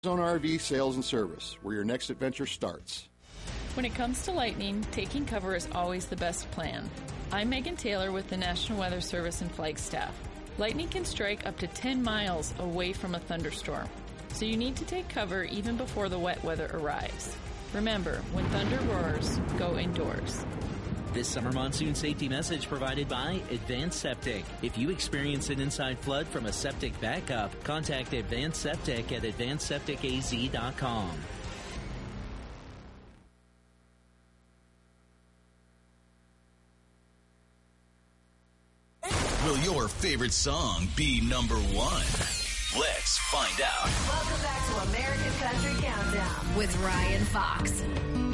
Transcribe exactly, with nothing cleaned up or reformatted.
Arizona R V Sales and Service, where your next adventure starts. When it comes to lightning, taking cover is always the best plan. I'm Megan Taylor with the National Weather Service in Flagstaff. Lightning can strike up to ten miles away from a thunderstorm, so you need to take cover even before the wet weather arrives. Remember, when thunder roars, go indoors. This summer monsoon safety message provided by Advanced Septic. If you experience an inside flood from a septic backup, contact Advanced Septic at advanced septic a z dot com. Will your favorite song be number one? Let's find out. Welcome back to American Country Countdown with Ryan Fox.